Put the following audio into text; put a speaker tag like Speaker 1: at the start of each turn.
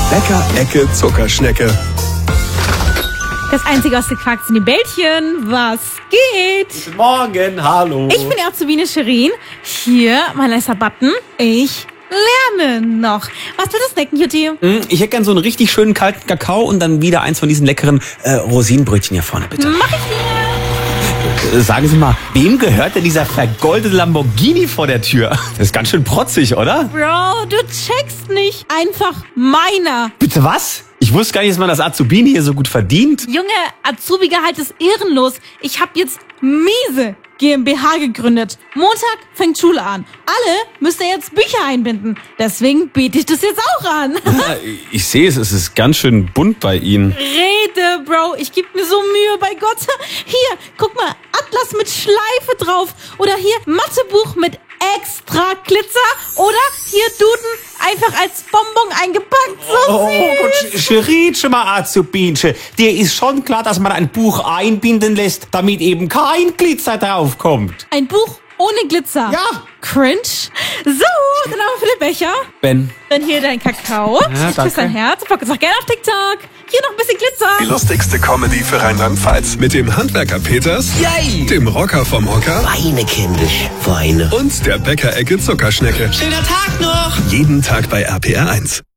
Speaker 1: Bäcker-Ecke Zuckerschnecke.
Speaker 2: Das einzige ausgequakt sind die Bällchen. Was geht?
Speaker 3: Guten Morgen, hallo.
Speaker 2: Ich bin die Azubine Shirin. Hier, mein letzter Button. Ich lerne noch. Was will das snacken, Jutti?
Speaker 3: Ich hätte gern so einen richtig schönen kalten Kakao und dann wieder eins von diesen leckeren Rosinenbrötchen hier vorne, bitte.
Speaker 2: Mach ich dir.
Speaker 3: Sagen Sie mal, wem gehört denn dieser vergoldete Lamborghini vor der Tür? Das ist ganz schön protzig, oder?
Speaker 2: Bro, du checkst nicht. Einfach meiner.
Speaker 3: Bitte was? Ich wusste gar nicht, dass man das Azubini hier so gut verdient.
Speaker 2: Junge, Azubi-Gehalt ist ehrenlos. Ich hab jetzt miese GmbH gegründet. Montag fängt Schule an. Alle müssen jetzt Bücher einbinden. Deswegen biete ich das jetzt auch an.
Speaker 3: Ja, ich sehe es, es ist ganz schön bunt bei Ihnen.
Speaker 2: Rede, Bro. Ich geb mir so Mühe bei Gott. Hier, guck mal. Atlas mit Schleife drauf. Oder hier Mathebuch mit extra Glitzer. Oder hier Duden einfach als Bonbon eingepackt. So süß.
Speaker 4: Scherietsche mal, Azubinche. Dir ist schon klar, dass man ein Buch einbinden lässt, damit eben kein Glitzer draufkommt.
Speaker 2: Ein Buch ohne Glitzer.
Speaker 4: Ja.
Speaker 2: Cringe. So, dann haben wir viele Becher.
Speaker 3: Ben.
Speaker 2: Dann hier dein Kakao.
Speaker 3: Ja,
Speaker 2: Ich küsse dein Herz. Folgt uns auch gerne auf TikTok. Hier noch ein bisschen Glitzer.
Speaker 1: Die lustigste Comedy für Rheinland-Pfalz. Mit dem Handwerker Peters,
Speaker 5: Yay!
Speaker 1: dem Rocker vom Hocker
Speaker 5: Weine, kindisch, Weine.
Speaker 1: und der Bäcker-Ecke Zuckerschnecke.
Speaker 5: Schöner Tag noch!
Speaker 1: Jeden Tag bei RPR 1.